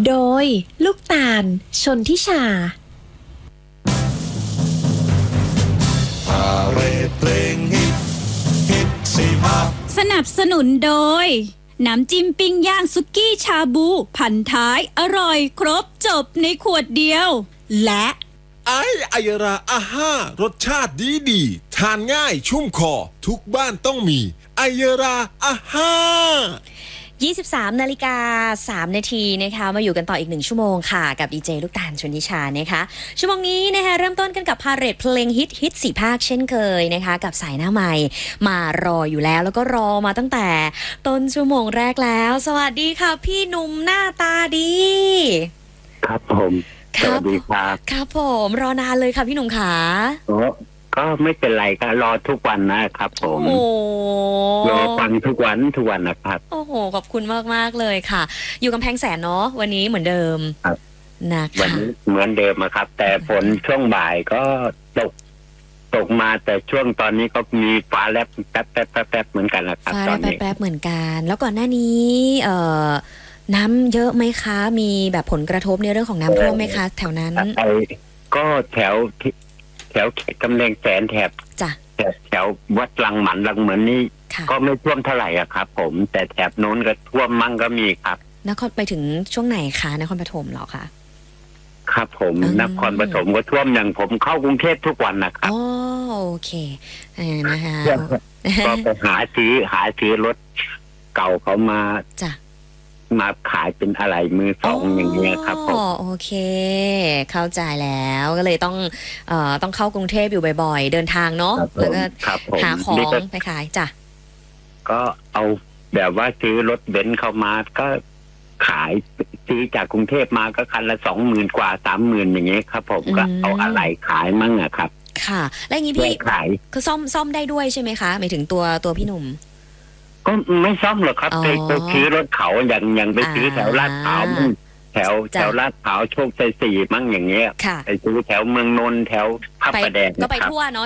โดยลูกตาลชนทิชาพาเรดเพลงฮิตสี่ภาคสนับสนุนโดยน้ำจิ้มปิ้งย่างสุกี้ชาบูพันท้ายอร่อยครบจบในขวดเดียวและไอยราอาห้ารสชาติดีทานง่ายชุ่มคอทุกบ้านต้องมีไอยราอาห้า 23:03 น.นะคะมาอยู่กันต่ออีก1ชั่วโมงค่ะกับดีเจลูกตาลชนทิชานะคะชั่วโมงนี้นะคะเริ่มต้นกันกับพาเหรดเพลงฮิต4ภาคเช่นเคยนะคะกับสายหน้าใหม่มารออยู่แล้วก็รอมาตั้งแต่ต้นชั่วโมงแรกแล้วสวัสดีค่ะพี่หนุ่มหน้าตาดีครับผมสวัสดีครับครับผมรอนานเลยค่ะพี่หนุ่มขาก็ไม่เป็นไรก็รอทุกวันนะครับผมรอฟังทุกวันนะครับโอ้โหขอบคุณมากเลยค่ะอยู่กำแพงแสนเนาะวันนี้เหมือนเดิมครับนะคะวันนี้เหมือนเดิมครับแต่ฝนช่วงบ่ายก็ตกมาแต่ช่วงตอนนี้ก็มีฟ้าแลบแป๊บเหมือนกันนะครับฟ้าแป๊บเหมือนกันแล้วก่อนหน้านี้น้ำเยอะไหมคะมีแบบผลกระทบในเรื่องของน้ำท่วมไหมคะแถวนั้นก็แถวกำแพงแสนแถววัดลังหมันลังเหมือนนี่ก็ไม่ท่วมเท่าไหร่ครับผมแต่แถบโน้นก็ท่วมมั่งก็มีครับนครไปถึงช่วงไหนคะนครปฐมเหรอคะครับผมนครปฐมก็ท่วมอย่างผมเข้ากรุงเทพทุกวันนะครับอ๋อโอเคนะคะก็ไปหาซื้อรถเก่าเขามาขายเป็นอะไรมือสองอย่างเงี้ยครับผมโอเคเข้าใจแล้วก็เลยต้องเข้ากรุงเทพอยู่บ่อยๆเดินทางเนาะแล้วก็หาของไปขายจ้ะก็เอาแบบว่าซื้อรถเบนซ์เข้ามาก็ขายซื้อจากกรุงเทพมาก็คันละ20,000 กว่า 30,000อย่างเงี้ยครับผมก็เอาอะไรขายมั่งครับค่ะแล้วอย่างนี้พี่คือซ่อมได้ด้วยใช่ไหมคะหมายถึงตัวพี่หนุ่มก็ไม่ซ่อมหรอกครับไปซื้อรถเขาอย่างไปซื้อแถวลาดพร้าวแถวลาดพร้าวโชคชัย4มั่งอย่างเงี้ยไปซื้อแถวเมืองนนท์แถวพระประแดงก็ไปทั่วเนาะ